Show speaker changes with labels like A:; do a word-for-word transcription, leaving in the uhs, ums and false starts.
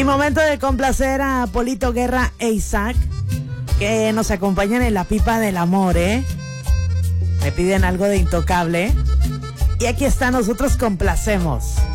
A: Y momento de complacer a Polito Guerra e Isaac, que nos acompañan en la pipa del amor, ¿eh? Me piden algo de Intocable. Y aquí está, nosotros complacemos.